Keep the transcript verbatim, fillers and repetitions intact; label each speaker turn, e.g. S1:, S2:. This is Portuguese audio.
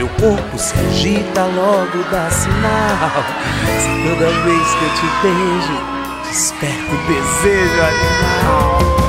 S1: Meu corpo se agita, logo dá sinal. Se toda vez que eu te beijo, desperta o desejo animal.